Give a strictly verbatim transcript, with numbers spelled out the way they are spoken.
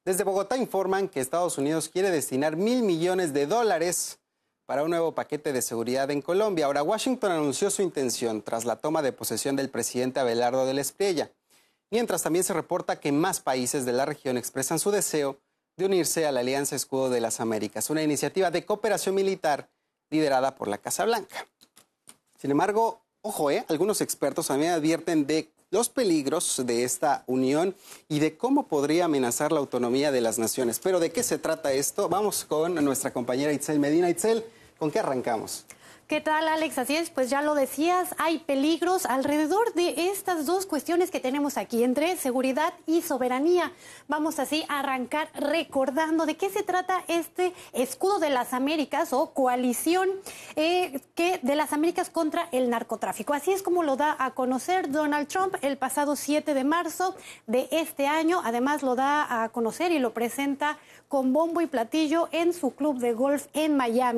Desde Bogotá informan que Estados Unidos quiere destinar mil millones de dólares para un nuevo paquete de seguridad en Colombia. Ahora, Washington anunció su intención tras la toma de posesión del presidente Abelardo del Espriella. Mientras también se reporta que más países de la región expresan su deseo de unirse a la Alianza Escudo de las Américas, una iniciativa de cooperación militar liderada por la Casa Blanca. Sin embargo, ojo, ¿eh? algunos expertos también advierten de los peligros de esta unión y de cómo podría amenazar la autonomía de las naciones. Pero ¿de qué se trata esto? Vamos con nuestra compañera Itzel Medina. Itzel, ¿con qué arrancamos? ¿Qué tal, Alex? Así es, pues ya lo decías, hay peligros alrededor de estas dos cuestiones que tenemos aquí, entre seguridad y soberanía. Vamos así a arrancar recordando de qué se trata este escudo de las Américas o coalición eh, que de las Américas contra el narcotráfico. Así es como lo da a conocer Donald Trump el pasado siete de marzo de este año. Además lo da a conocer y lo presenta con bombo y platillo en su club de golf en Miami.